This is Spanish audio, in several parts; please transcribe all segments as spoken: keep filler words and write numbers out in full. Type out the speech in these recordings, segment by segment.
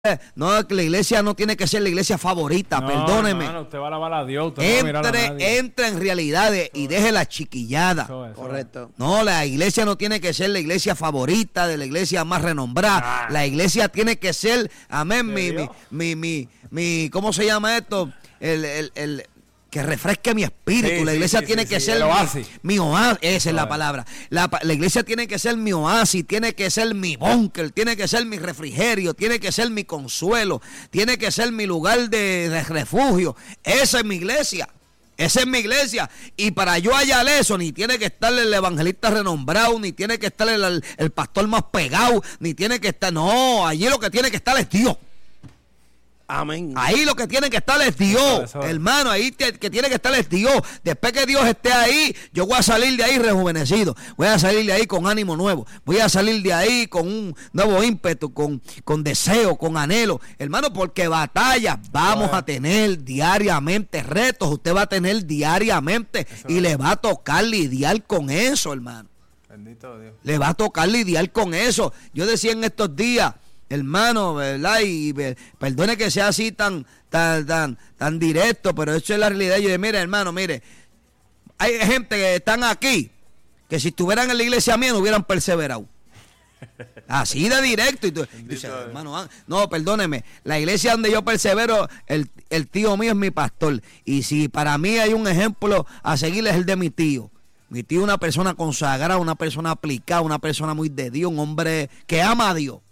No, que la iglesia no tiene que ser la iglesia favorita, no, perdóneme. Hermano, usted va a alabar a Dios, usted entre, no va a mirar a nadie. entre en realidades y deje la chiquillada. Eso es, eso Correcto. es. No, la iglesia no tiene que ser la iglesia favorita, de la iglesia más renombrada. Ah. La iglesia tiene que ser, amén, ¿De mi, mi, Dios? mi, mi, mi, ¿cómo se llama esto? El, el, el que refresque mi espíritu. Sí, la sí, iglesia sí, tiene sí, que sí, ser el mi, oasis. mi oasis, esa es la Oasis. palabra. La, la iglesia tiene que ser mi oasis, tiene que ser mi búnker, tiene que ser mi refrigerio, tiene que ser mi consuelo, tiene que ser mi lugar de, de refugio. Esa es mi iglesia. Esa es mi iglesia. Y para yo hallar eso, ni tiene que estar el evangelista renombrado, ni tiene que estar el, el pastor más pegado, ni tiene que estar. No, allí lo que tiene que estar es Dios. Amén. Ahí lo que tiene que estar es Dios, Eso, eso. hermano. Ahí te- que tiene que estar es Dios. Después que Dios esté ahí, yo voy a salir de ahí rejuvenecido. Voy a salir de ahí con ánimo nuevo. Voy a salir de ahí con un nuevo ímpetu, con, con deseo, con anhelo. Hermano, porque batallas vamos Bueno. a tener diariamente, retos usted va a tener diariamente. Eso Y es. le va a tocar lidiar con eso, hermano. Bendito Dios. Le va a tocar lidiar con eso. Yo decía en estos días, hermano, ¿verdad? Y ve- perdone que sea así tan, tan, tan, tan directo, pero eso es la realidad. Yo dije, mire, hermano, mire, hay gente que están aquí, que si estuvieran en la iglesia mía no hubieran perseverado. Así de directo. Y tú, y tú dices, Dios. hermano, ah, no, perdóneme, la iglesia donde yo persevero, el, el tío mío es mi pastor. Y si para mí hay un ejemplo a seguir es el de mi tío. Mi tío es una persona consagrada, una persona aplicada, una persona muy de Dios, un hombre que ama a Dios.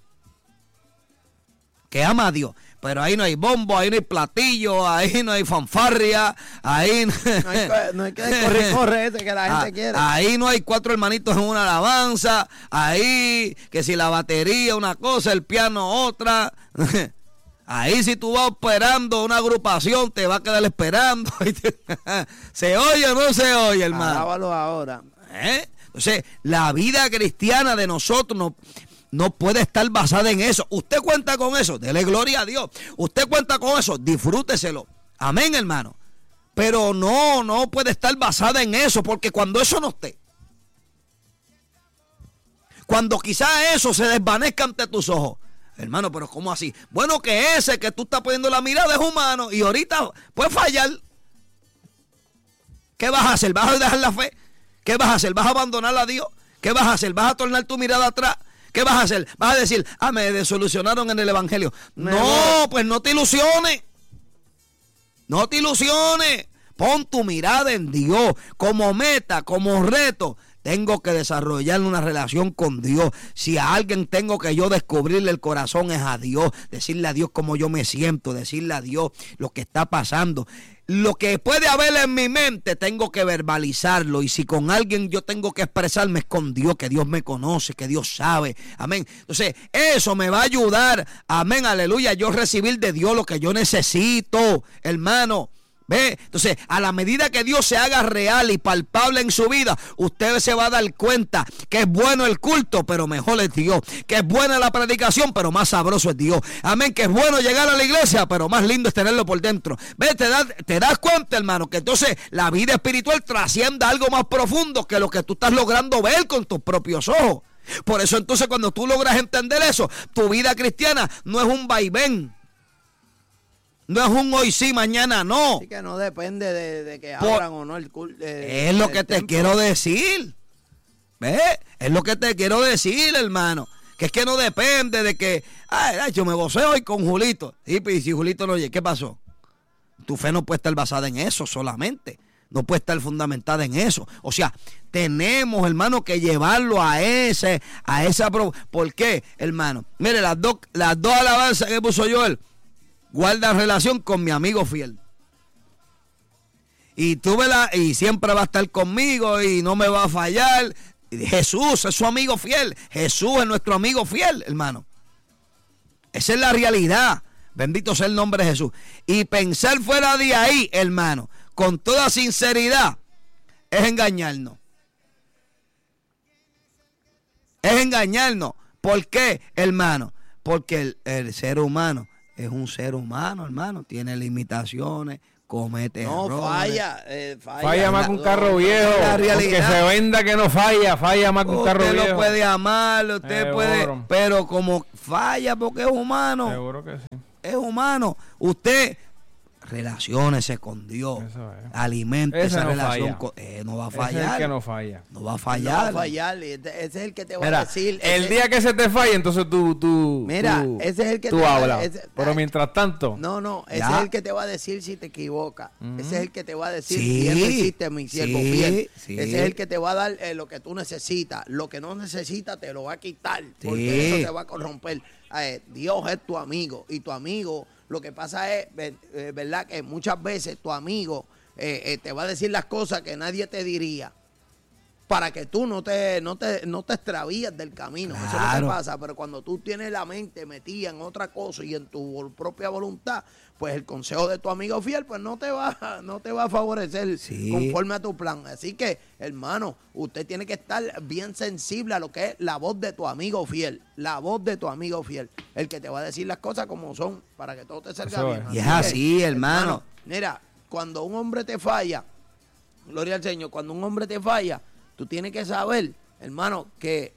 Que ama a Dios. Pero ahí no hay bombo, ahí no hay platillo, ahí no hay fanfarria, ahí no, No hay, que- no hay que correr, corre ese que la gente Ah, quiere. ahí no hay cuatro hermanitos en una alabanza, ahí que si la batería una cosa, el piano otra. Ahí si tú vas esperando una agrupación te va a quedar esperando. ¿Se oye o no se oye, hermano? Alábalo ahora. ¿Eh? Entonces, la vida cristiana de nosotros no, no puede estar basada en eso. Usted cuenta con eso, dele gloria a Dios. Usted cuenta con eso, disfrúteselo. Amén, hermano. Pero no, no puede estar basada en eso, porque cuando eso no esté, cuando quizás eso se desvanezca ante tus ojos, hermano, pero ¿cómo así? Bueno, que ese que tú estás poniendo la mirada es humano y ahorita puede fallar. ¿Qué vas a hacer? ¿Vas a dejar la fe? ¿Qué vas a hacer? ¿Vas a abandonar a Dios? ¿Qué vas a hacer? ¿Vas a tornar tu mirada atrás? ¿Qué vas a hacer? ¿Vas a decir, ah, me desolucionaron en el evangelio? Me No, voy. pues no te ilusiones. No te ilusiones. Pon tu mirada en Dios como meta, como reto. Tengo que desarrollar una relación con Dios. Si a alguien tengo que yo descubrirle el corazón es a Dios. Decirle a Dios cómo yo me siento. Decirle a Dios lo que está pasando. Lo que puede haber en mi mente tengo que verbalizarlo. Y si con alguien yo tengo que expresarme es con Dios. Que Dios me conoce, que Dios sabe. Amén. Entonces eso me va a ayudar. Amén, aleluya. Yo recibir de Dios lo que yo necesito, hermano. ¿Ve? Entonces, a la medida que Dios se haga real y palpable en su vida, usted se va a dar cuenta que es bueno el culto, pero mejor es Dios. Que es buena la predicación, pero más sabroso es Dios. Amén, que es bueno llegar a la iglesia, pero más lindo es tenerlo por dentro. ¿Ve? Te das, te das cuenta, hermano, que entonces la vida espiritual trasciende a algo más profundo que lo que tú estás logrando ver con tus propios ojos. Por eso entonces cuando tú logras entender eso, tu vida cristiana no es un vaivén. No es un hoy sí, mañana no. Así que no depende de, de que Por- abran o no el culto. Es lo que te quiero decir. ¿Ves? Es lo que te quiero decir, hermano. Que es que no depende de que, ay, ay, yo me voceo hoy con Julito. Y pues, si Julito no oye, ¿qué pasó? Tu fe no puede estar basada en eso solamente. No puede estar fundamentada en eso. O sea, tenemos, hermano, que llevarlo a ese, a esa. pro- ¿Por qué, hermano? Mire, las dos, las dos alabanzas que puso Joel guardan relación con mi amigo fiel. Y tuve la, y siempre va a estar conmigo y no me va a fallar. Y Jesús es su amigo fiel. Jesús es nuestro amigo fiel, hermano. Esa es la realidad. Bendito sea el nombre de Jesús. Y pensar fuera de ahí, hermano, con toda sinceridad, es engañarnos. Es engañarnos. ¿Por qué, hermano? Porque el, el ser humano es un ser humano, hermano. Tiene limitaciones, comete No, errores. falla, eh, falla. Falla más que un No, carro no, viejo. la Aunque realidad. se venda que no falla, falla más que un carro Usted viejo. lo puede amar, usted Seguro. puede, pero como falla porque es humano, Seguro que sí. es humano. Usted relaciónese con Dios, Eso es. alimente Ese esa no relación falla. con eh, no va a Ese es fallar, el que no falla. no va a No va fallar. a fallar. y Ese ese es el que te va Mira, a decir. el ese- día que se te falle, entonces tú, tú, Mira, tú, ese es el que tú te va a- hablas. ese- Pero ay. mientras tanto, No, no, ese Ya. es el que te va a decir si te equivocas. Ese es el que te va a decir Sí, bien lo hiciste, mi siervo sí, fiel. sí. Ese es el que te va a dar eh, lo que tú necesitas. Lo que no necesitas te lo va a quitar. Porque Sí. eso te va a corromper. Eh, Dios es tu amigo. Y tu amigo, lo que pasa es, ver- eh, ¿verdad? Que muchas veces tu amigo eh, eh, te va a decir las cosas que nadie te diría. Para que tú no te, no te, no te extravías del camino. Eso es lo Claro. que pasa. Pero cuando tú tienes la mente metida en otra cosa y en tu vol- propia voluntad, pues el consejo de tu amigo fiel, pues no te va, no te va a favorecer Sí. conforme a tu plan. Así que, hermano, usted tiene que estar bien sensible a lo que es la voz de tu amigo fiel. La voz de tu amigo fiel. El que te va a decir las cosas como son, para que todo te salga Eso bien. es. Y es que, así, hermano. Mira, cuando un hombre te falla, gloria al Señor, cuando un hombre te falla, tú tienes que saber, hermano, que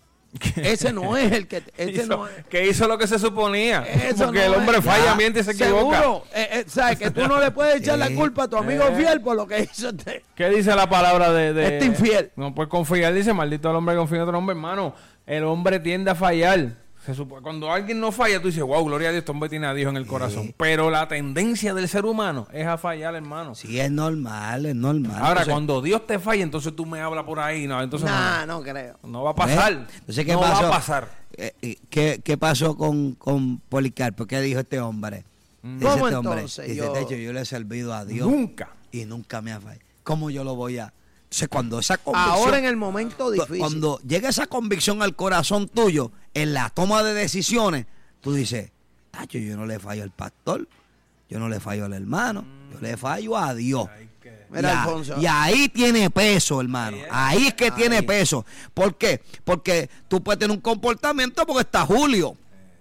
ese no es el que... Ese hizo, no es, que hizo lo que se suponía. eso Porque no el hombre es- falla, Ya. miente y se equivoca. Seguro, eh, eh, sabes que tú no le puedes echar la Sí. culpa a tu amigo Eh. fiel por lo que hizo este. ¿Qué dice la palabra de, de- Este infiel? No puedes confiar, dice, maldito el hombre que confía en otro hombre, hermano. El hombre tiende a fallar. Se supo- Cuando alguien no falla, tú dices, wow, gloria a Dios, este hombre tiene a Dios en el corazón. Pero la tendencia del ser humano es a fallar, hermano. Sí, es normal, es normal. Ahora, Entonces, cuando Dios te falla, entonces tú me hablas por ahí. No, entonces Nah, no creo. no, no va a pasar. ¿eh? Entonces, ¿qué no pasó? va a pasar. Eh, eh, ¿Qué, qué pasó con, con Policarpo? ¿Qué dijo este hombre? Dice ¿Cómo este hombre, entonces dice, yo- de hecho, yo le he servido a Dios Nunca. y nunca me ha fallado. ¿Cómo yo lo voy a...? Entonces, cuando esa convicción... Ahora en el momento difícil. Cuando llega esa convicción al corazón tuyo, en la toma de decisiones, tú dices, tacho, yo no le fallo al pastor, yo no le fallo al hermano, yo le fallo a Dios. Mira, y, a- Alfonso. y ahí tiene peso, hermano. Ahí es que tiene peso. ¿Por qué? Porque tú puedes tener un comportamiento porque está Julio.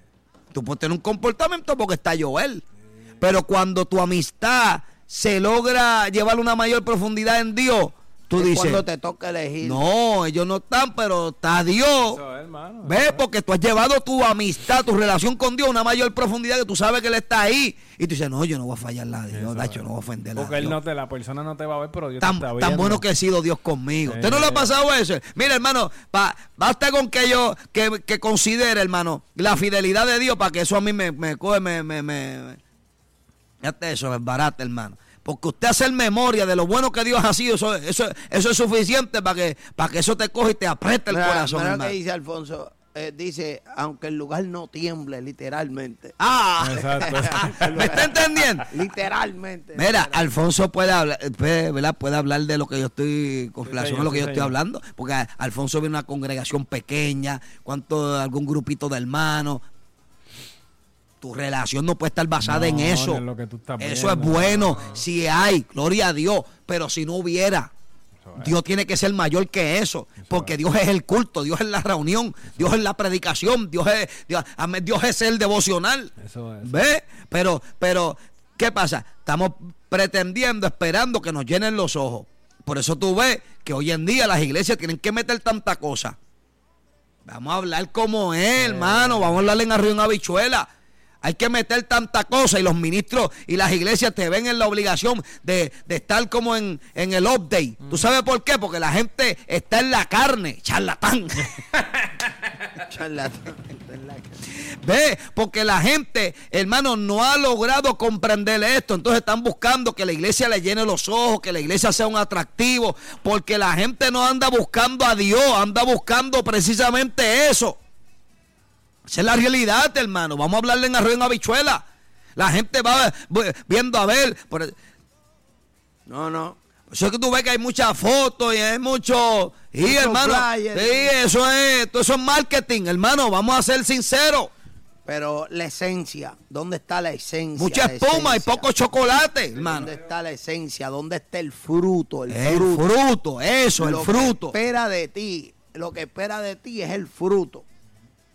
Tú puedes tener un comportamiento porque está Joel. Pero cuando tu amistad se logra llevar una mayor profundidad en Dios, tú es dices, cuando te toca elegir. no, ellos no están, pero está Dios. Eso es, hermano. ¿Ves? Porque tú has llevado tu amistad, tu relación con Dios a una mayor profundidad que tú sabes que Él está ahí. Y tú dices, no, yo no voy a fallarle a Dios, Eso Nacho, es. no voy a ofenderle a Porque él Dios. no te, la persona no te va a ver, pero Dios Tan, te está tan viendo. bueno que ha sido Dios conmigo. Sí. ¿Usted no le ha pasado eso? Mira, hermano, pa- basta con que yo que, que considere, hermano, la fidelidad de Dios para que eso a mí me, me coge, me, me, me, me- fíjate eso, es barato, hermano. Porque usted hacer memoria de lo bueno que Dios ha sido, eso, eso, eso es suficiente para que, para que eso te coge y te apriete el Mira, corazón, mira lo hermano. que dice Alfonso. Eh, dice, aunque el lugar no tiemble, literalmente. Ah, Exacto. ¿me está entendiendo? Literalmente. Mira, Alfonso puede hablar, puede, ¿verdad? puede hablar de lo que yo estoy, con Sí, relación señor, a lo que sí, yo estoy señor. hablando, porque a- Alfonso viene de una congregación pequeña, cuánto, algún grupito de hermanos. Tu relación no puede estar basada en No, eso. en lo que tú estás Eso es viendo. bueno, si hay, gloria a Dios, pero si no hubiera, Eso es. Dios tiene que ser mayor que eso, porque es. Dios es el culto, Dios es la reunión, Dios es la predicación, Dios es, Dios, amén, Dios es el devocional. Eso es. ¿Ve? Pero, pero, ¿qué pasa? Estamos pretendiendo, esperando que nos llenen los ojos. Por eso tú ves que hoy en día las iglesias tienen que meter tanta cosa. Vamos a hablar como es, hermano. Vamos a hablar en arriba en habichuela. Hay que meter tanta cosa y los ministros y las iglesias te ven en la obligación de, de estar como en, en el update. ¿Tú sabes por qué? Porque la gente está en la carne, charlatán. Charlatán. Ve, porque la gente, hermano, no ha logrado comprender esto. Entonces están buscando que la iglesia le llene los ojos, que la iglesia sea un atractivo, porque la gente no anda buscando a Dios, anda buscando precisamente eso. Esa es la realidad, hermano. Vamos a hablarle en arroz en habichuela. La gente va viendo a ver. Por No, no. eso es que tú ves que hay muchas fotos y hay mucho. Y Mucho hermano, flyer. sí, eso es, todo eso es marketing, hermano. Vamos a ser sinceros. Pero la esencia, ¿dónde está la esencia? Mucha La espuma y esencia. poco chocolate, hermano. ¿Dónde está la esencia? ¿Dónde está el fruto? El, El fruto. fruto, eso, el Lo fruto. que espera de ti, lo que espera de ti es el fruto.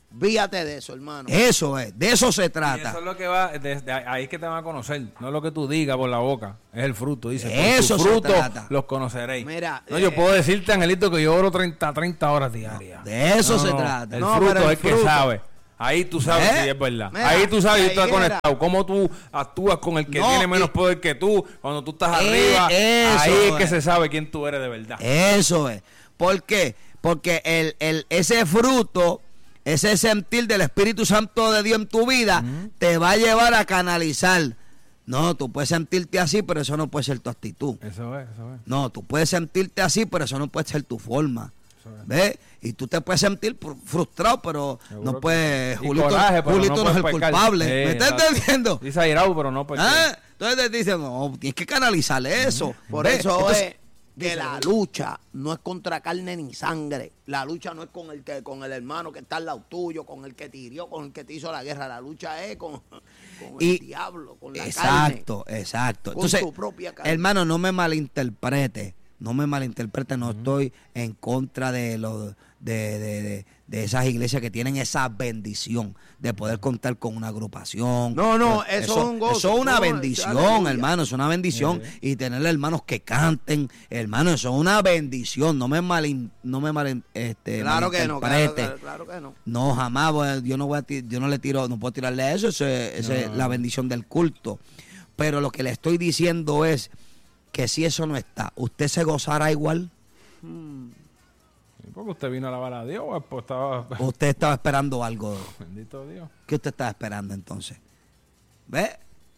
Víate de eso, hermano. Eso es, de eso se Y trata. eso es lo que va, desde ahí es que te van a conocer, no es lo que tú digas por la boca, es el fruto, dice, Eso por se tu fruto trata. los conoceréis. Mira, no, yo eh, puedo decirte, Angelito, que yo oro treinta, treinta horas diarias. De eso No, se no, trata. El No, fruto pero el es el que fruto. sabe. Ahí tú sabes ¿Eh? si es verdad. Mira, ahí tú sabes la si tú estás higuera. conectado. Cómo tú actúas con el que No, tiene menos y- poder que tú. Cuando tú estás Eh, arriba, eso ahí es que es. se sabe quién tú eres de verdad. Eso es. ¿Por qué? Porque el, el, ese fruto, ese sentir del Espíritu Santo de Dios en tu vida, te va a llevar a canalizar. No, tú puedes sentirte así, pero eso no puede ser tu actitud. Eso es, eso es. No, tú puedes sentirte así, pero eso no puede ser tu forma. Eso es. ¿Ves? Y tú te puedes sentir fr- frustrado, pero Seguro no puedes. que sí. Y Julito, coraje, pero Julito no, no es el puedes pecar. culpable. Sí, ¿Me estás exacto. entendiendo? Dice airado, pero no porque ¿Ah? Entonces te dicen, no, tienes que canalizar eso. Por ¿Ves? eso Entonces, es que la lucha no es contra carne ni sangre. La lucha no es con el que con el hermano que está al lado tuyo, con el que te hirió, con el que te hizo la guerra. La lucha es con, con Y- el diablo, con la Exacto, exacto. Con Entonces, tu propia carne. hermano, no me malinterprete, no me malinterprete, no estoy en contra de los de, de, de, de esas iglesias que tienen esa bendición de poder contar con una agrupación. No, no, Pues, eso es un gozo. Eso es una No, bendición, aleluya. hermano, es una bendición. Y tener hermanos que canten, hermano, eso es una bendición. No me malin, no me malin, este, Claro que no, claro, malinterprete. claro, claro que no. No, jamás, pues, yo no voy a ti- yo no le tiro, no puedo tirarle a eso, eso es, eso es la bendición del culto. Pero lo que le estoy diciendo es que si eso no está, ¿usted se gozará igual? Sí, porque usted vino a alabar a Dios, pues estaba... ¿O usted estaba esperando algo? Bendito Dios. ¿Qué usted estaba esperando entonces? ¿Ve?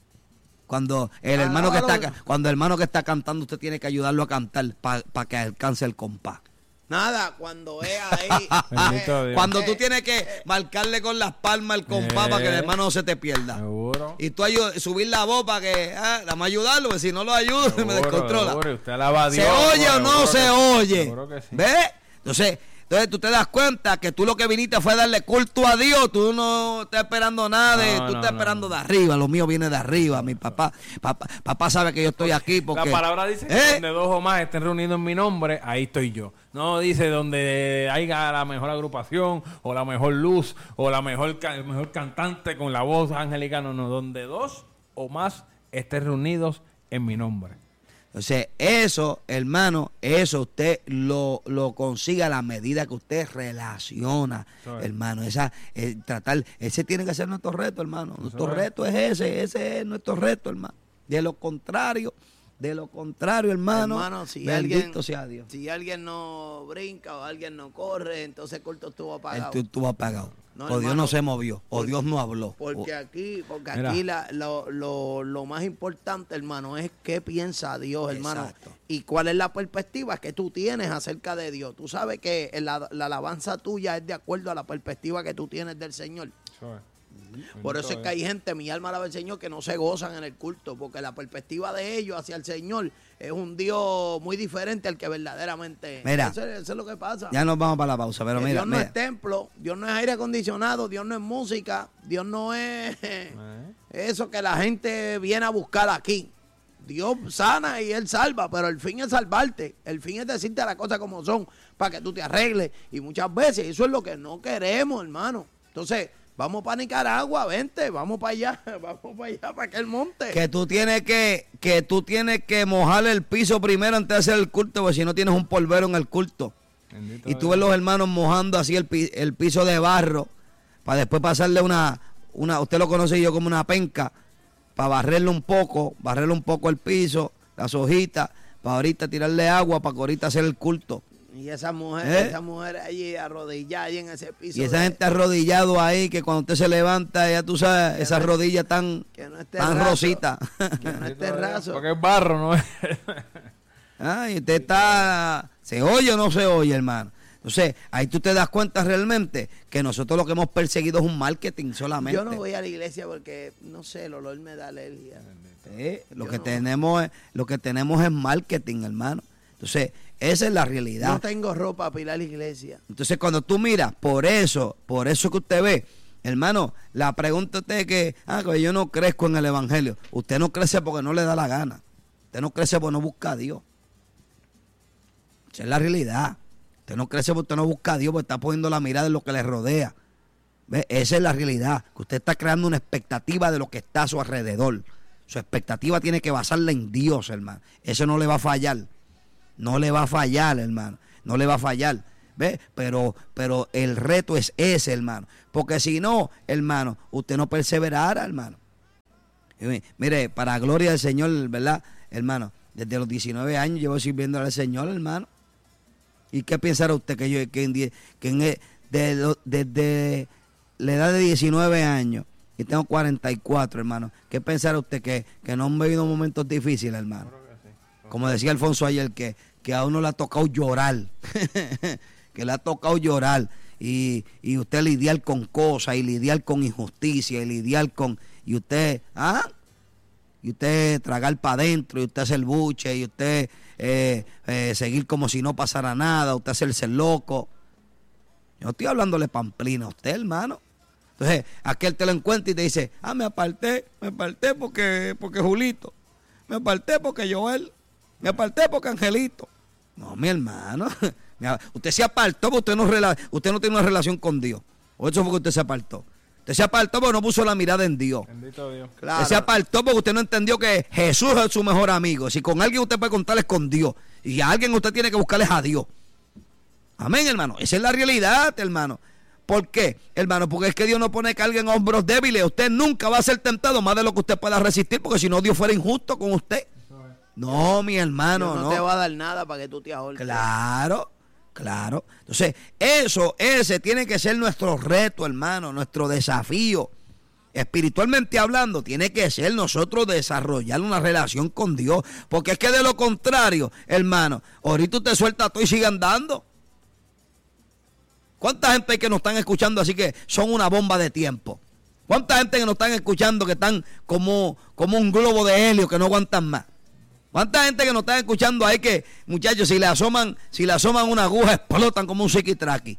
Cuando el Ah, hermano que claro. está ca- cuando el hermano que está cantando, usted tiene que ayudarlo a cantar para que alcance el compás. Nada, cuando es ahí. Bendito Dios. Cuando tú eh, tienes que marcarle con las palmas el compás Eh. para que el hermano no se te pierda. Seguro. Y tú ayu- subir la voz para que, ah, dame a ayudarlo, porque si no lo ayudo, me Seguro, descontrola. seguro. Y usted alaba a ¿Se Dios. oye o no seguro se que- oye? Seguro que sí. ¿Ves? Entonces, entonces tú te das cuenta que tú lo que viniste fue darle culto a Dios. Tú no estás esperando nada, de, No, tú no, estás no. esperando de arriba. Lo mío viene de arriba. Mi papá, papá, papá sabe que yo estoy aquí porque. La palabra dice que ¿Eh? donde dos o más estén reunidos en mi nombre, ahí estoy yo. No dice donde haya la mejor agrupación, o la mejor luz, o la mejor, ca- el mejor cantante con la voz angelical. No, no, donde dos o más estén reunidos en mi nombre. Entonces, eso, hermano, eso usted lo, lo consigue a la medida que usted relaciona, Eso es. hermano. Esa, eh, tratar, ese tiene que ser nuestro reto, hermano. Nuestro es. reto es ese, ese es nuestro reto, hermano. De lo contrario, de lo contrario, hermano, Hermano, si bendito alguien, sea Dios. si alguien no brinca o alguien no corre, entonces el culto estuvo El apagado. tú, tú apagado. No, o Dios hermano. no se movió, o Dios no habló. Porque aquí, porque Mira. aquí la- lo, lo, lo más importante, hermano, es qué piensa Dios, hermano. Exacto. Y cuál es la perspectiva que tú tienes acerca de Dios. Tú sabes que la, la alabanza tuya es de acuerdo a la perspectiva que tú tienes del Señor. Eso es. Por eso es que hay gente, mi alma alaba al Señor, que no se gozan en el culto, porque la perspectiva de ellos hacia el Señor es un Dios muy diferente al que verdaderamente es. Mira. Eso, eso es lo que pasa. Ya nos vamos para la pausa, pero Que mira, Dios no mira. es templo, Dios no es aire acondicionado, Dios no es música, Dios no es eso que la gente viene a buscar aquí. Dios sana y Él salva, pero el fin es salvarte. El fin es decirte las cosas como son para que tú te arregles. Y muchas veces eso es lo que no queremos, hermano. Entonces, vamos para Nicaragua, vente, vamos para allá, vamos para allá, para aquel monte. Que tú tienes que, que tú tienes que mojar el piso primero antes de hacer el culto, porque si no tienes un polvero en el culto. Bendito Y tú Dios. ves los hermanos mojando así el, pi- el piso de barro, para después pasarle una, una, usted lo conoce yo como una penca, para barrerle un poco, barrerle un poco el piso, las hojitas, para ahorita tirarle agua, para que ahorita hacer el culto. Y esa mujer, ¿Eh? esa mujer allí arrodillada ahí en ese piso. Y esa de- gente arrodillado ahí, que cuando usted se levanta, ya tú sabes, esas rodillas tan, que no esté tan raso, rositas. que no Bendito esté Dios. raso. Porque es barro, ¿no? Ah, y usted está, ¿se oye o no se oye, hermano? Entonces, ahí tú te das cuenta realmente que nosotros lo que hemos perseguido es un marketing solamente. Yo no voy a la iglesia porque, no sé, el olor me da alergia. Eh, lo Yo que no. tenemos es, lo que tenemos es marketing, hermano. Entonces, esa es la realidad. No tengo ropa para ir a la iglesia. Entonces, cuando tú miras, por eso, por eso que usted ve, hermano, la pregunta usted es que, ah, que yo no crezco en el evangelio. Usted no crece porque no le da la gana. Usted no crece porque no busca a Dios. Esa es la realidad. Usted no crece porque usted no busca a Dios, porque está poniendo la mirada en lo que le rodea. ¿Ve? Esa es la realidad, que usted está creando una expectativa de lo que está a su alrededor. Su expectativa tiene que basarla en Dios, hermano. Eso no le va a fallar. No le va a fallar, hermano. No le va a fallar. ¿Ve? Pero, pero el reto es ese, hermano. Porque si no, hermano, usted no perseverará, hermano. Y mire, para gloria del Señor, ¿verdad, hermano? Desde los diecinueve años llevo sirviendo al Señor, hermano. ¿Y qué pensará usted que yo, que en, que en de, desde la edad de diecinueve años y tengo cuarenta y cuatro, hermano? ¿Qué pensará usted que, que no han vivido momentos difíciles, hermano? Como decía Alfonso ayer, que, que a uno le ha tocado llorar. Que le ha tocado llorar. Y, y usted lidiar con cosas, y lidiar con injusticia, y lidiar con... Y usted, ¿ah? Y usted tragar para adentro, y usted hacer buche, y usted eh, eh, seguir como si no pasara nada, usted hacerse loco. Yo estoy hablándole pamplina a usted, hermano. Entonces, aquel te lo encuentra y te dice, ah, me aparté, me aparté porque, porque Julito, me aparté porque Joel, me aparté porque Angelito. No, mi hermano, usted se apartó porque usted no, usted no tiene una relación con Dios. O eso fue que usted se apartó. Usted se apartó porque no puso la mirada en Dios. Bendito Dios. Claro. Usted se apartó porque usted no entendió que Jesús es su mejor amigo. Si con alguien usted puede contarles con Dios, y a alguien usted tiene que buscarles a Dios. Amén, hermano. Esa es la realidad, hermano. ¿Por qué, hermano? Porque es que Dios no pone carga en hombros débiles. Usted nunca va a ser tentado más de lo que usted pueda resistir, porque si no, Dios fuera injusto con usted. No, mi hermano, Dios no, no. te va a dar nada para que tú te ahorques. Claro, claro. Entonces, eso, ese tiene que ser nuestro reto, hermano, nuestro desafío. Espiritualmente hablando, tiene que ser nosotros desarrollar una relación con Dios. Porque es que de lo contrario, hermano, ahorita usted suelta todo y sigue andando. ¿Cuánta gente hay que nos están escuchando así que son una bomba de tiempo? ¿Cuánta gente que nos están escuchando que están como, como un globo de helio que no aguantan más? ¿Cuánta gente que nos están escuchando ahí que, muchachos, si le asoman, si le asoman una aguja, explotan como un psiquitraqui?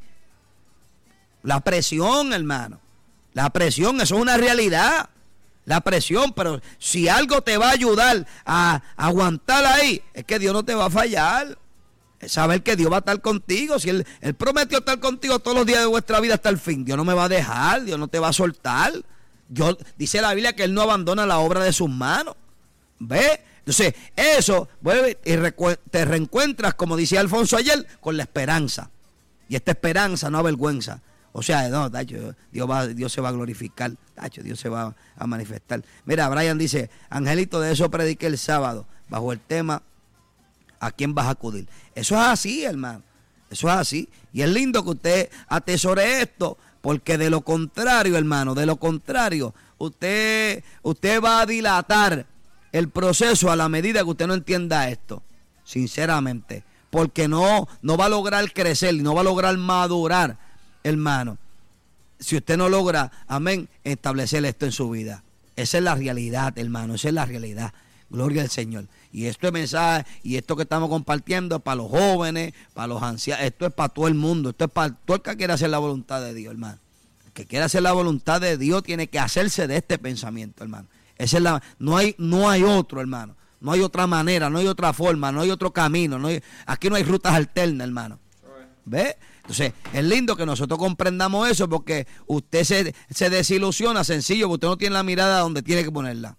La presión, hermano. La presión, eso es una realidad. La presión, pero si algo te va a ayudar a, a aguantar ahí, es que Dios no te va a fallar. Es saber que Dios va a estar contigo. Si él, él prometió estar contigo todos los días de vuestra vida hasta el fin, Dios no me va a dejar, Dios no te va a soltar. Dios, dice la Biblia que Él no abandona la obra de sus manos. ¿Ves? Entonces, eso, vuelve y te reencuentras, como decía Alfonso ayer, con la esperanza. Y esta esperanza no avergüenza. O sea, no, tacho, Dios, va, Dios se va a glorificar, tacho, Dios se va a manifestar. Mira, Brian dice, Angelito, de eso prediqué el sábado, bajo el tema, ¿a quién vas a acudir? Eso es así, hermano. Eso es así. Y es lindo que usted atesore esto, porque de lo contrario, hermano, de lo contrario, usted, usted va a dilatar el proceso a la medida que usted no entienda esto, sinceramente, porque no, no va a lograr crecer, no va a lograr madurar, hermano, si usted no logra, amén, establecer esto en su vida. Esa es la realidad, hermano, esa es la realidad. Gloria al Señor. Y esto es mensaje, y esto que estamos compartiendo es para los jóvenes, para los ancianos, esto es para todo el mundo, esto es para todo el que quiera hacer la voluntad de Dios, hermano. El que quiera hacer la voluntad de Dios tiene que hacerse de este pensamiento, hermano. Esa es la, no hay, no hay otro, hermano. No hay otra manera, no hay otra forma, no hay otro camino. No hay, aquí no hay rutas alternas, hermano. ¿Ve? Entonces, es lindo que nosotros comprendamos eso, porque usted se, se desilusiona sencillo, porque usted no tiene la mirada donde tiene que ponerla.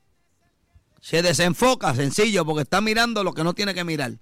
Se desenfoca sencillo, porque está mirando lo que no tiene que mirar.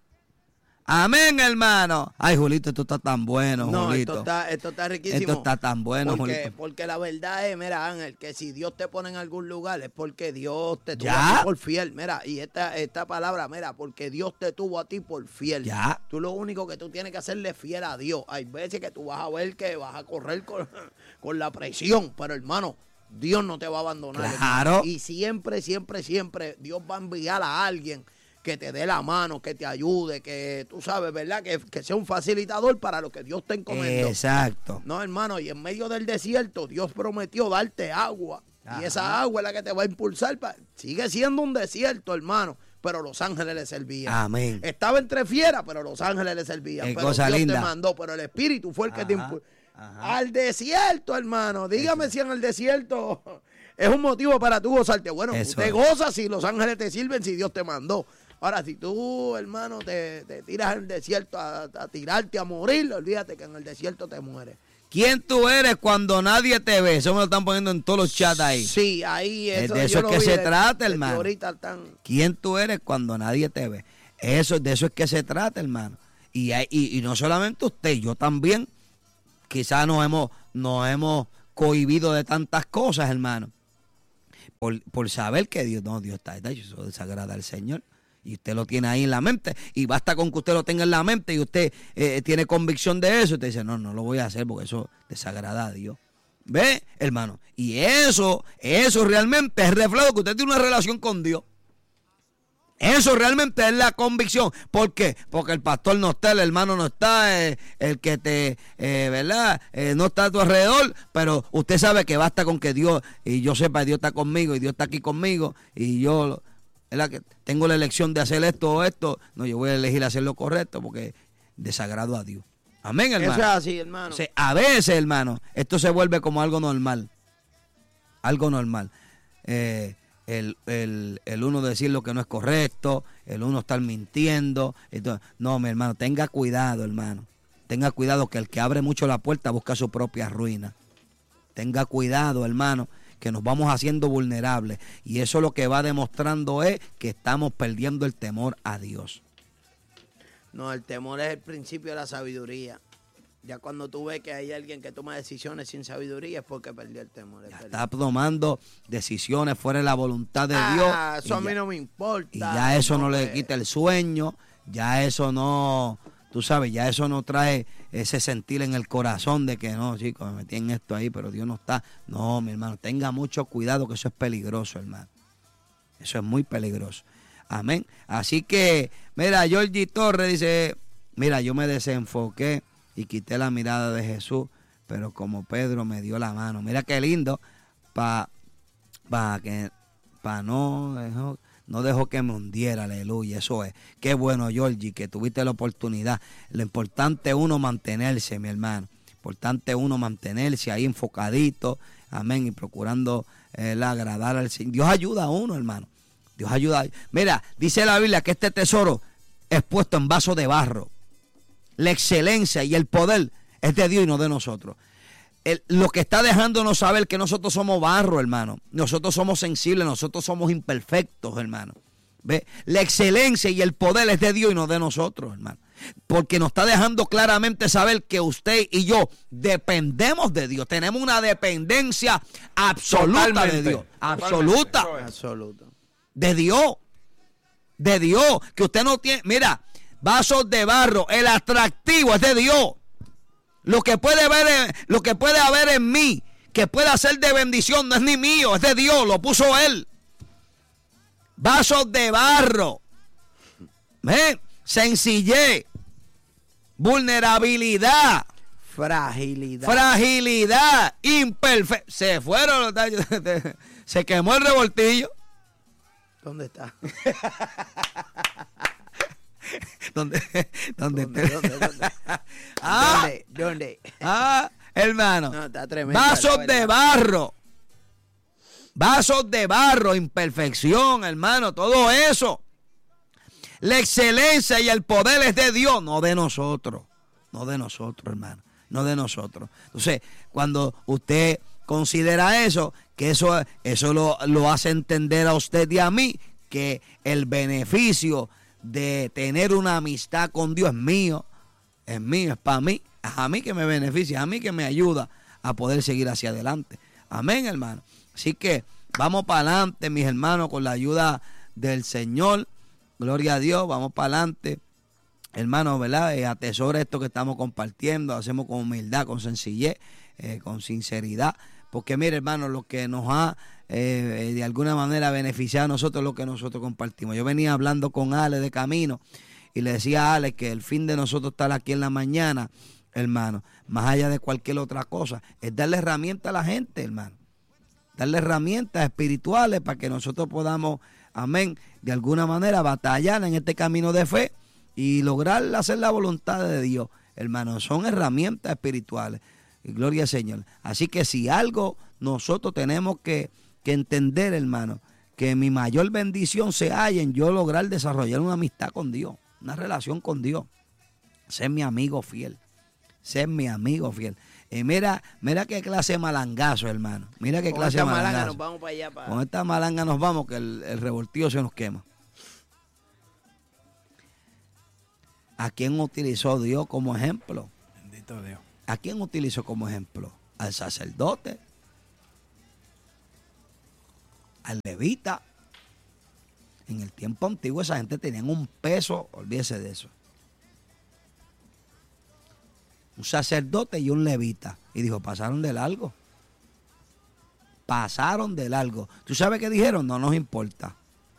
Amén, hermano. Ay, Julito, esto está tan bueno, no, Julito. Esto está, esto está riquísimo. Esto está tan bueno, porque, Julito. Porque la verdad es, mira, Ángel, que si Dios te pone en algún lugar es porque Dios te tuvo ¿Ya? a ti por fiel. Mira, y esta, esta palabra, mira, porque Dios te tuvo a ti por fiel. Ya. Tú lo único que tú tienes que hacerle fiel a Dios. Hay veces que tú vas a ver que vas a correr con, con la presión, pero hermano, Dios no te va a abandonar. Claro. Hermano. Y siempre, siempre, siempre Dios va a enviar a alguien que te dé la mano, que te ayude, que tú sabes, ¿verdad? Que, que sea un facilitador para lo que Dios te encomendó. Exacto. No, hermano, y en medio del desierto Dios prometió darte agua. Ajá. Y esa agua es la que te va a impulsar. Pa, sigue siendo un desierto, hermano, pero los ángeles le servían. Amén. Estaba entre fieras, pero los ángeles le servían. Qué pero cosa Dios linda. te mandó, pero el Espíritu fue el que Ajá. te impulsó. Ajá. Al desierto, hermano. Dígame Eso. Si en el desierto es un motivo para tú gozarte. Bueno, Eso tú te es. gozas si los ángeles te sirven, si Dios te mandó. Ahora, si tú, hermano, te, te tiras al desierto a, a tirarte, a morir, olvídate que en el desierto te mueres. ¿Quién tú eres cuando nadie te ve? Eso me lo están poniendo en todos los chats ahí. Sí, ahí eso. De eso es que se trata, hermano. Ahorita están... ¿Quién tú eres cuando nadie te ve? Eso, de eso es que se trata, hermano. Y, hay, y, y no solamente usted, yo también. Quizás nos hemos, nos hemos cohibido de tantas cosas, hermano. Por, por saber que Dios, no, Dios está, está, eso desagrada al Señor. Y usted lo tiene ahí en la mente. Y basta con que usted lo tenga en la mente y usted eh, tiene convicción de eso. Y usted dice, no, no lo voy a hacer porque eso desagrada a Dios. ¿Ve, hermano? Y eso, eso realmente es reflejo que usted tiene una relación con Dios. Eso realmente es la convicción. ¿Por qué? Porque el pastor no está, el hermano no está, eh, el que te, eh, ¿verdad? Eh, no está a tu alrededor, pero usted sabe que basta con que Dios, y yo sepa, Dios está conmigo, y Dios está aquí conmigo, y yo, ¿verdad? Que tengo la elección de hacer esto o esto, no, yo voy a elegir hacer lo correcto, porque desagrado a Dios. Amén, hermano. Eso es así, hermano. O sea, a veces, hermano, esto se vuelve como algo normal, algo normal. Eh... El, el, el uno decir lo que no es correcto, el uno estar mintiendo. Entonces, no, mi hermano, tenga cuidado, hermano. Tenga cuidado que el que abre mucho la puerta busca su propia ruina. Tenga cuidado, hermano, que nos vamos haciendo vulnerables. Y eso lo que va demostrando es que estamos perdiendo el temor a Dios. No, el temor es el principio de la sabiduría. Ya cuando tú ves que hay alguien que toma decisiones sin sabiduría es porque perdió el temor. Ya está tomando decisiones fuera de la voluntad de ah, Dios. Eso a ya, mí no me importa. Y ya eso no, no le es. quita el sueño, ya eso no, tú sabes, ya eso no trae ese sentir en el corazón de que no, chicos, me metí en esto ahí, pero Dios no está. No, mi hermano, tenga mucho cuidado que eso es peligroso, hermano. Eso es muy peligroso. Amén. Así que, mira, Georgie Torres dice, mira, yo me desenfoqué y quité la mirada de Jesús, pero como Pedro me dio la mano. Mira qué lindo, para pa que pa no dejó, no dejó que me hundiera, aleluya, eso es. Qué bueno, Georgie, que tuviste la oportunidad. Lo importante es uno mantenerse, mi hermano. Importante es uno mantenerse ahí enfocadito, amén, y procurando eh, agradar al Señor. Dios ayuda a uno, hermano. Dios ayuda. Mira, dice la Biblia que este tesoro es puesto en vaso de barro. La excelencia y el poder es de Dios y no de nosotros. El, lo que está dejándonos saber que nosotros somos barro, hermano. Nosotros somos sensibles, nosotros somos imperfectos, hermano. ¿Ve? La excelencia y el poder es de Dios y no de nosotros, hermano. Porque nos está dejando claramente saber que usted y yo dependemos de Dios. Tenemos una dependencia absoluta Totalmente. de Dios. Absoluta. Absoluta. De Dios. De Dios. Que usted no tiene... Mira... Vasos de barro, el atractivo es de Dios. Lo que puede ver en, lo que puede haber en mí, que pueda ser de bendición, no es ni mío, es de Dios, lo puso Él. Vasos de barro. ¿Ven? Sencillez, vulnerabilidad, fragilidad, fragilidad, imperfecto. Se fueron los tallos, se quemó el revoltillo. ¿Dónde está? ¿Dónde? ¿Dónde? ¿Dónde? ¿Dónde? ¿Dónde? Ah, ¿Dónde? ¿Dónde? Ah, hermano. No, está tremendo. Vasos de barro. Vasos de barro, imperfección, hermano, todo eso. La excelencia y el poder es de Dios, no de nosotros. No de nosotros, hermano. No de nosotros. Entonces, cuando usted considera eso, que eso, eso lo, lo hace entender a usted y a mí, que el beneficio de tener una amistad con Dios es mío, es mío, es para mí, es a mí que me beneficia, a mí que me ayuda a poder seguir hacia adelante. Amén, hermano. Así que vamos para adelante, mis hermanos, con la ayuda del Señor. Gloria a Dios, vamos para adelante. Hermano, ¿verdad? Eh, atesora esto que estamos compartiendo, hacemos con humildad, con sencillez, eh, con sinceridad. Porque mire, hermano, lo que nos ha eh, de alguna manera beneficiado a nosotros es lo que nosotros compartimos. Yo venía hablando con Ale de camino y le decía a Ale que el fin de nosotros estar aquí en la mañana, hermano, más allá de cualquier otra cosa, es darle herramientas a la gente, hermano. Darle herramientas espirituales para que nosotros podamos, amén, de alguna manera batallar en este camino de fe y lograr hacer la voluntad de Dios, hermano. Son herramientas espirituales. Y gloria al Señor. Así que si algo nosotros tenemos que, que entender, hermano, que mi mayor bendición se halla en yo lograr desarrollar una amistad con Dios, una relación con Dios. Ser mi amigo fiel. Ser mi amigo fiel. Y mira, mira qué clase de malangazo, hermano. Mira qué Con clase esta de malanga malangazo. nos vamos para allá. Para... Con esta malanga nos vamos, que el, el revoltillo se nos quema. ¿A quién utilizó Dios como ejemplo? Bendito Dios. ¿A quién utilizó como ejemplo? Al sacerdote, al levita. En el tiempo antiguo esa gente tenía un peso, olvídese de eso. Un sacerdote y un levita. Y dijo, pasaron de largo. Pasaron de largo. ¿Tú sabes qué dijeron? No nos importa.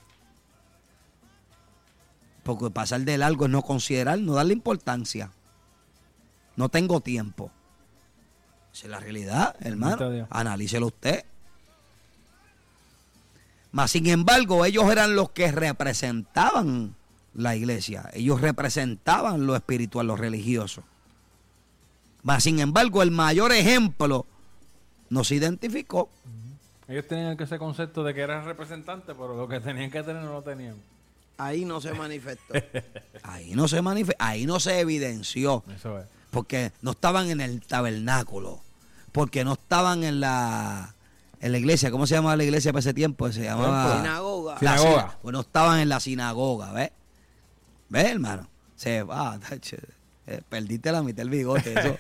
Porque pasar de largo es no considerar, no darle importancia. No tengo tiempo. Esa es la realidad, hermano. Analícelo usted. Mas, sin embargo, ellos eran los que representaban la iglesia. Ellos representaban lo espiritual, lo religioso. Mas, sin embargo, el mayor ejemplo nos identificó. Ellos tenían ese concepto de que eran representantes, pero lo que tenían que tener no lo tenían. Ahí no se manifestó. Ahí no se manifestó, ahí no se evidenció. Eso es. Porque no estaban en el tabernáculo. Porque no estaban en la... En la iglesia, ¿cómo se llamaba la iglesia para ese tiempo? Se llamaba... Sinagoga. La Sinagoga. sina- Pues no estaban en la sinagoga, ¿ves? ¿Ves, hermano? Se va, tache, eh, perdiste la mitad del bigote, eso.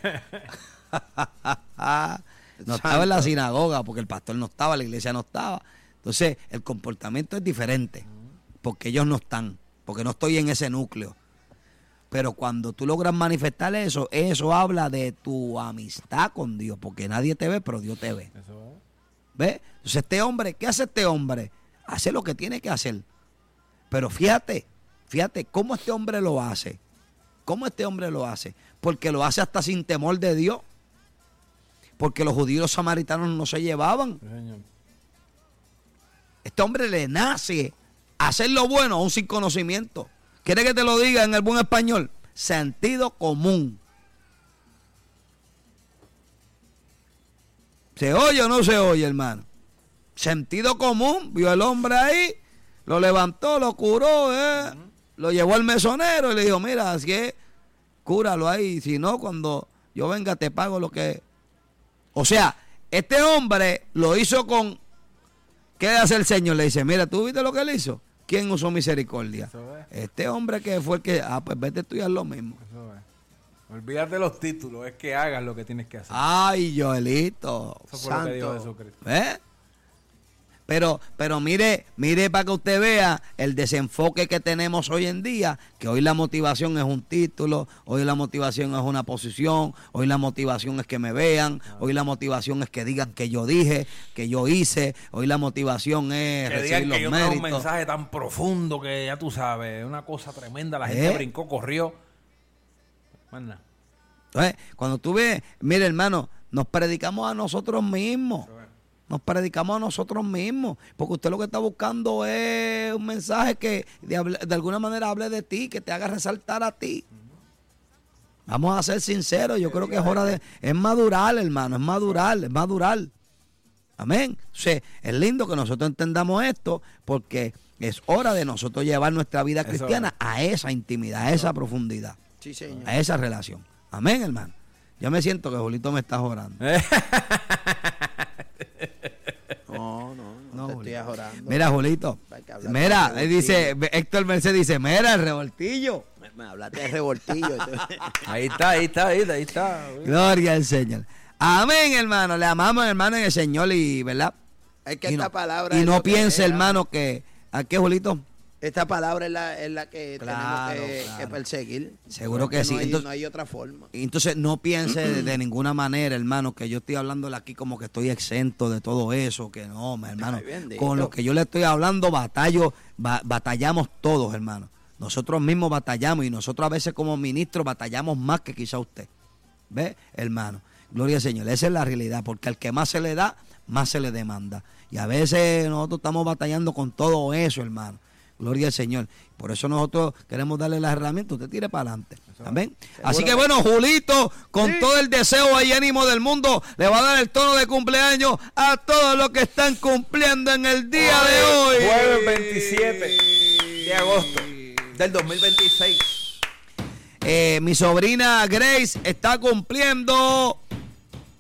No estaba en la sinagoga porque el pastor no estaba, la iglesia no estaba. Entonces, el comportamiento es diferente porque ellos no están, porque no estoy en ese núcleo. Pero cuando tú logras manifestar eso, eso habla de tu amistad con Dios, porque nadie te ve, pero Dios te ve. Eso es. ¿Ves? Entonces este hombre, ¿qué hace este hombre? Hace lo que tiene que hacer. Pero fíjate, fíjate cómo este hombre lo hace. ¿Cómo este hombre lo hace? Porque lo hace hasta sin temor de Dios. Porque los judíos y los samaritanos no se llevaban. Sí, señor. Este hombre le nace hacer lo bueno aún sin conocimiento. ¿Quiere que te lo diga en el buen español? Sentido común. ¿Se oye o no se oye, hermano? Sentido común. Vio el hombre ahí, lo levantó, lo curó, eh, uh-huh. Lo llevó al mesonero y le dijo, mira, así es, cúralo ahí. Si no, cuando yo venga te pago lo que... O sea, este hombre lo hizo con... ¿Qué hace el Señor? Le dice, mira, ¿tú viste lo que él hizo? ¿Quién usó misericordia? Este hombre que fue el que... Ah, pues vete tú y haz lo mismo. Eso es. Olvídate los títulos, es que hagas lo que tienes que hacer. Ay, Joelito. Eso fue lo que dijo Jesucristo. ¿Eh? Pero, pero mire, mire para que usted vea el desenfoque que tenemos hoy en día, que hoy la motivación es un título, hoy la motivación es una posición, hoy la motivación es que me vean, ah. hoy la motivación es que digan que yo dije, que yo hice, hoy la motivación es que recibir digan los que yo méritos. tengo un mensaje tan profundo que ya tú sabes, una cosa tremenda, la gente ¿Eh? brincó, corrió. Manda. Entonces, cuando tú ves, mire hermano, nos predicamos a nosotros mismos. Nos predicamos a nosotros mismos, porque usted lo que está buscando es un mensaje que de, de alguna manera hable de ti, que te haga resaltar a ti. Vamos a ser sinceros, yo creo que es hora de... Es madurar, hermano, es madurar, es madurar. Amén. O sea, es lindo que nosotros entendamos esto, porque es hora de nosotros llevar nuestra vida cristiana a esa intimidad, a esa profundidad, sí, señor. A esa relación. Amén, hermano. Yo me siento que Julito me está orando. No, no, no, no te estoy ajorando. Mira, Julito. Mira, él dice, Héctor Mercedes dice, mira, el revoltillo. Me, me hablaste de revoltillo. Ahí está, ahí está, ahí está, ahí está. Gloria al Señor. Amén, hermano. Le amamos, hermano, en el Señor y, ¿verdad? Es que y esta no, palabra. Y no piense, es, hermano, que. ¿A qué, Julito? Esta palabra es la, es la que claro, tenemos que, claro. que perseguir. Seguro que sí. No hay, entonces, no hay otra forma. Entonces, no piense de, de ninguna manera, hermano, que yo estoy hablándole aquí como que estoy exento de todo eso. Que no, hermano. Ay, con lo que yo le estoy hablando, batallo, ba, batallamos todos, hermano. Nosotros mismos batallamos y nosotros a veces como ministros batallamos más que quizá usted. ¿Ve, hermano? Gloria al Señor. Esa es la realidad, porque al que más se le da, más se le demanda. Y a veces nosotros estamos batallando con todo eso, hermano. Gloria al Señor. Por eso nosotros queremos darle las herramientas. Usted tire para adelante. Amén. Así que bueno, Julito, con sí. todo el deseo y ánimo del mundo, le va a dar el tono de cumpleaños a todos los que están cumpliendo en el día hoy, de hoy. Jueves veintisiete de agosto del dos mil veintiséis. Eh, mi sobrina Grace está cumpliendo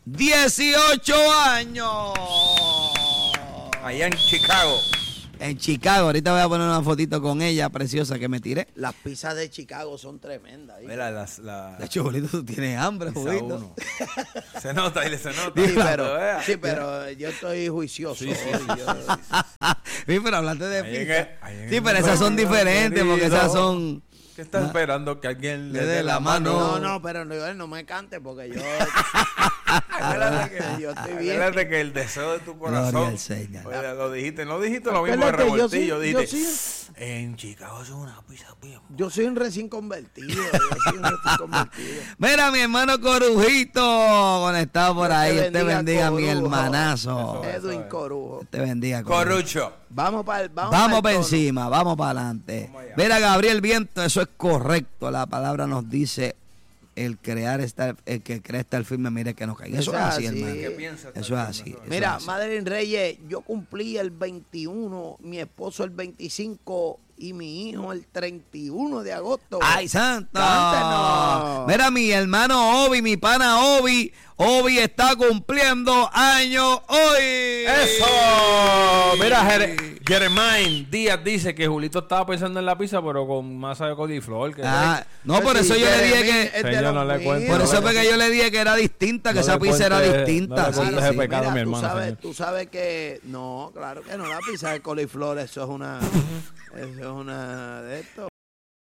dieciocho años. Allá en Chicago. En Chicago. Ahorita voy a poner una fotito con ella, preciosa, que me tiré. Las pizzas de Chicago son tremendas. ¿viste? Mira, las, la, De hecho, Julito, tú tienes hambre, pizza Julito. uno. Se nota, y se nota. Sí, Mira, pero, vea. sí, pero yo estoy juicioso. Sí, sí, hoy, yo- Sí, pero hablaste de Ahí en pizza. el- ahí en Sí, el pero esas son querido. diferentes, porque esas son... ¿Qué está esperando? Que alguien le Le dé dé la la mano. mano. No, no, pero no, no me cante porque yo. Acuérdate que, Yo estoy bien. acuérdate que el deseo de tu corazón. Gloria al Señor. Oye, lo dijiste, no dijiste lo mismo de Acuérdate, yo revoltillo. sí, dijiste, yo sí. en Chicago es una pizza bien. Yo soy un recién convertido. Yo soy un recién convertido. Mira, mi hermano Corujito, conectado por Dios te ahí. Dios te bendiga, mi Corujo. hermanazo. Eso. Edwin Corujo. Dios te bendiga, Corujo. Corrucho. Vamos para el. Vamos, Vamos pa'l para tono. encima, vamos para adelante. Vamos allá. Mira, Gabriel Viento, eso es correcto. La palabra nos dice: el crear está, el que cree estar firme, mire que no caiga. Eso Eso es es así, así. hermano. ¿Qué piensas? Eso es así. eso Mira, es así. Madre Reyes, yo cumplí el veintiuno, mi esposo el veinticinco y mi hijo el treinta y uno de agosto. ¡Ay, santo! Cántanos. Mira, mi hermano Obi, mi pana Obi. Obi está cumpliendo años hoy. ¡Eso! Mira, Jere- Jeremain Díaz dice que Julito estaba pensando en la pizza, pero con masa de coliflor. Que Ah, no, Pues por sí, eso yo le dije Jeremín que... es de Señor, los no le míos. cuento, Por no eso le fue que yo le dije que era distinta, que No esa le pizza era cuente- distinta. no le sí, cuentes sí. de pecado, Mira, mi tú hermano, sabes, señor. tú sabes que no, claro que no, la pizza de coliflor, eso es una, eso es una de esto.